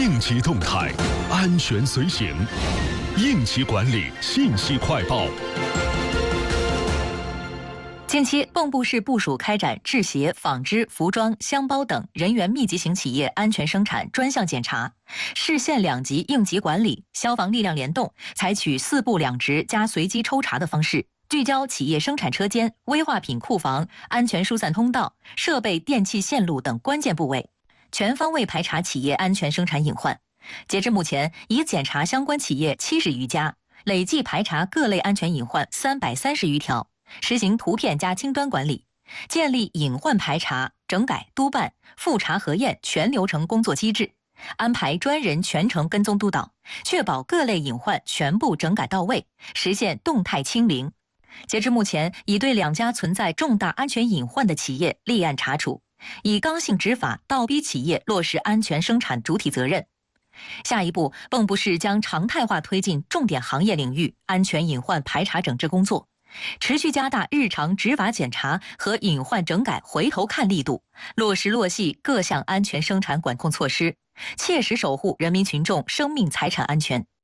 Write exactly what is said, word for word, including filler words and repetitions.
应急动态，安全随行，应急管理信息快报。 近期，蚌埠市部署开展制鞋、纺织、服装、箱包等人员密集型企业安全生产专项检查，市县两级应急管理、消防力量联动，采取四部两值加随机抽查的方式，聚焦企业生产车间、危化品库房、安全疏散通道、设备电气线路等关键部位，全方位排查企业安全生产隐患。截至目前，已检查相关企业七十余家，累计排查各类安全隐患三百三十余条。实行图片加清端管理，建立隐患排查、整改、督办、复查核验全流程工作机制，安排专人全程跟踪督导，确保各类隐患全部整改到位，实现动态清零。截至目前，已对两家存在重大安全隐患的企业立案查处，以刚性执法倒逼企业落实安全生产主体责任。下一步，蚌埠市将常态化推进重点行业领域安全隐患排查整治工作，持续加大日常执法检查和隐患整改回头看力度，落实落细各项安全生产管控措施，切实守护人民群众生命财产安全。